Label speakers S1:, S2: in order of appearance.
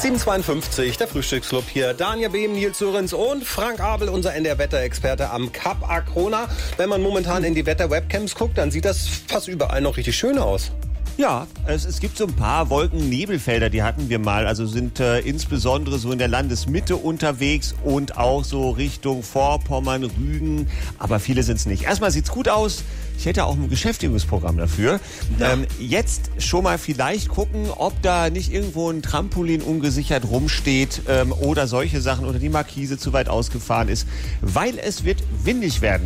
S1: 7:52, der Frühstücksclub hier. Daniel Behm, Nils Sörenz und Frank Abel, unser NDR-Wetterexperte am Kap Arkona. Wenn man momentan in die Wetter-Webcams guckt, dann sieht das fast überall noch richtig schön aus.
S2: Ja, es gibt so ein paar Wolken-Nebelfelder, die hatten wir mal. Also sind insbesondere so in der Landesmitte unterwegs und auch so Richtung Vorpommern, Rügen. Aber viele sind es nicht. Erstmal sieht's gut aus. Ich hätte auch ein Beschäftigungsprogramm dafür. Ja. Jetzt schon mal vielleicht gucken, ob da nicht irgendwo ein Trampolin ungesichert rumsteht oder solche Sachen oder die Markise zu weit ausgefahren ist, weil es wird windig werden.